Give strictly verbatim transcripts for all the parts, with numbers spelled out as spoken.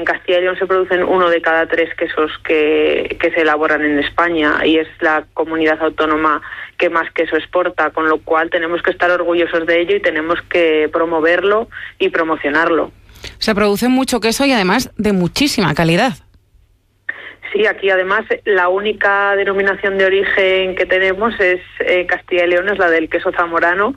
Castilla y León se producen uno de cada tres quesos que, que se elaboran en España y es la comunidad autónoma que más queso exporta, con lo cual tenemos que estar orgullosos de ello y tenemos que promoverlo y promocionarlo. Se produce mucho queso y además de muchísima calidad. Sí, aquí además la única denominación de origen que tenemos es eh, Castilla y León, es la del queso zamorano.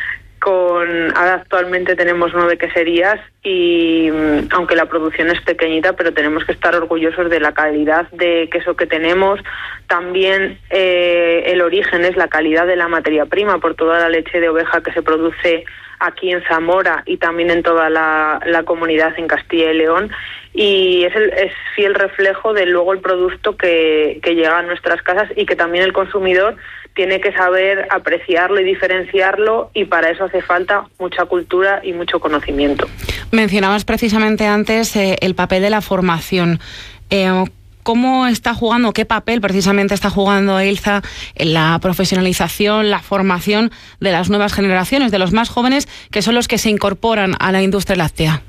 Con ahora actualmente tenemos nueve queserías y aunque la producción es pequeñita, pero tenemos que estar orgullosos de la calidad de queso que tenemos. También eh, el origen es la calidad de la materia prima por toda la leche de oveja que se produce aquí en Zamora y también en toda la, la comunidad en Castilla y León, y es, el, es fiel reflejo de luego el producto que, que llega a nuestras casas y que también el consumidor tiene que saber apreciarlo y diferenciarlo, y para eso hace falta mucha cultura y mucho conocimiento. Mencionabas precisamente antes eh, el papel de la formación. Eh, ¿Cómo está jugando, qué papel precisamente está jugando Ilza en la profesionalización, la formación de las nuevas generaciones, de los más jóvenes, que son los que se incorporan a la industria láctea?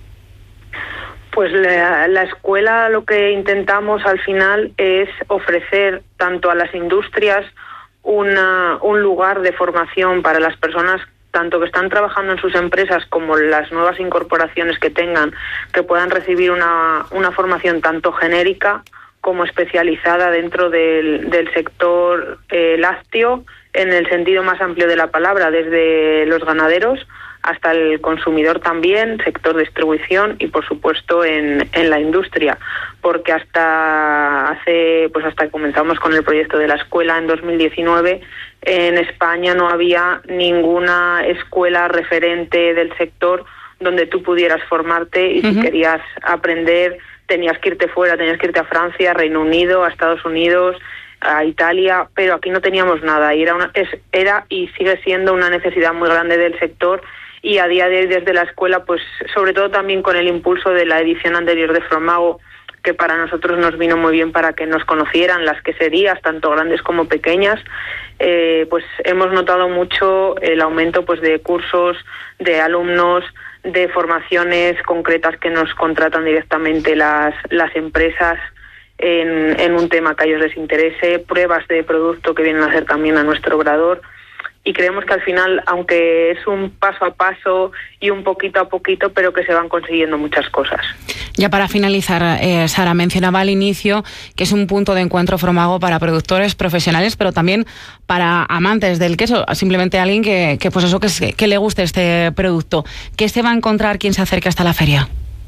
Pues la, la escuela, lo que intentamos al final es ofrecer tanto a las industrias una, un lugar de formación para las personas tanto que están trabajando en sus empresas como las nuevas incorporaciones que tengan, que puedan recibir una, una formación tanto genérica como especializada dentro del, del sector eh, lácteo, en el sentido más amplio de la palabra, desde los ganaderos hasta el consumidor también, sector de distribución y por supuesto en, en la industria, porque hasta hace, pues hasta que comenzamos con el proyecto de la escuela en dos mil diecinueve, en España no había ninguna escuela referente del sector donde tú pudieras formarte y uh-huh. si querías aprender tenías que irte fuera, tenías que irte a Francia, a Reino Unido, a Estados Unidos, a Italia, pero aquí no teníamos nada y era, una, es, era y sigue siendo una necesidad muy grande del sector, y a día de hoy desde la escuela, pues sobre todo también con el impulso de la edición anterior de Fromago, que para nosotros nos vino muy bien para que nos conocieran las queserías, tanto grandes como pequeñas, eh, pues hemos notado mucho el aumento pues de cursos, de alumnos, de formaciones concretas que nos contratan directamente las, las empresas en, en un tema que a ellos les interese, pruebas de producto que vienen a hacer también a nuestro obrador. Y creemos que al final, aunque es un paso a paso y un poquito a poquito, pero que se van consiguiendo muchas cosas. Ya para finalizar, eh, Sara, mencionaba al inicio que es un punto de encuentro Fromago para productores profesionales, pero también para amantes del queso, simplemente alguien que, que pues eso, que, que le guste este producto. ¿Qué se va a encontrar quien se acerque hasta la feria?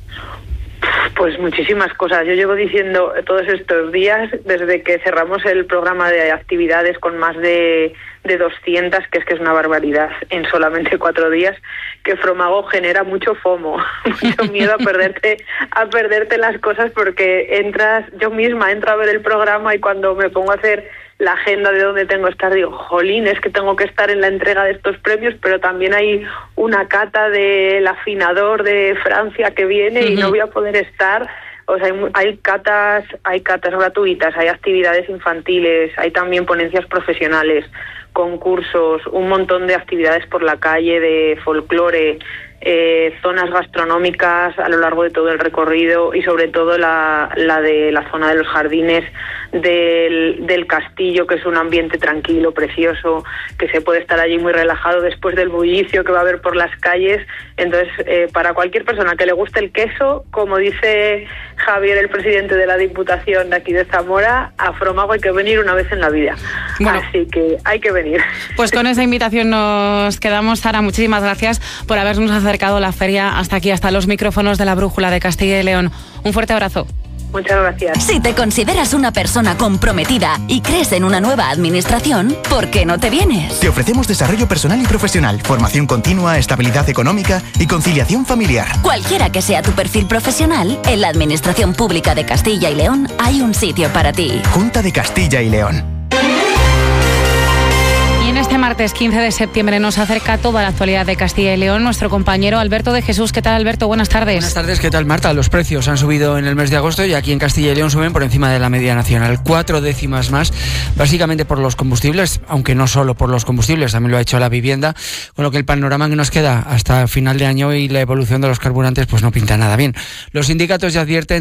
Pues muchísimas cosas. Yo llevo diciendo todos estos días, desde que cerramos el programa de actividades con más de, de doscientas, que es que es una barbaridad, en solamente cuatro días, que Fromago genera mucho FOMO, mucho miedo a perderte, a perderte las cosas, porque entras, yo misma entro a ver el programa y cuando me pongo a hacer la agenda de dónde tengo que estar, digo, jolín, es que tengo que estar en la entrega de estos premios, pero también hay una cata del afinador de Francia que viene uh-huh. y no voy a poder estar. O sea, hay, hay catas, hay catas gratuitas, hay actividades infantiles, hay también ponencias profesionales, concursos, un montón de actividades por la calle de folclore, eh, zonas gastronómicas a lo largo de todo el recorrido y sobre todo la, la de la zona de los jardines del, del castillo, que es un ambiente tranquilo, precioso, que se puede estar allí muy relajado después del bullicio que va a haber por las calles. Entonces, eh, para cualquier persona que le guste el queso, como dice Javier, el presidente de la Diputación de aquí de Zamora, a Fromago hay que venir una vez en la vida. Bueno, así que hay que venir. Pues con esa invitación nos quedamos. Sara, muchísimas gracias por habernos acercado la feria hasta aquí, hasta los micrófonos de la Brújula de Castilla y León. Un fuerte abrazo. Muchas gracias. Si te consideras una persona comprometida y crees en una nueva administración, ¿por qué no te vienes? Te ofrecemos desarrollo personal y profesional, formación continua, estabilidad económica y conciliación familiar. Cualquiera que sea tu perfil profesional, en la Administración Pública de Castilla y León hay un sitio para ti. Junta de Castilla y León. Este martes quince de septiembre nos acerca toda la actualidad de Castilla y León nuestro compañero Alberto de Jesús. ¿Qué tal, Alberto? Buenas tardes. Buenas tardes, ¿qué tal, Marta? Los precios han subido en el mes de agosto y aquí en Castilla y León suben por encima de la media nacional. Cuatro décimas más, básicamente por los combustibles, aunque no solo por los combustibles, también lo ha hecho la vivienda, con lo que el panorama que nos queda hasta final de año y la evolución de los carburantes pues no pinta nada bien. Los sindicatos ya advierten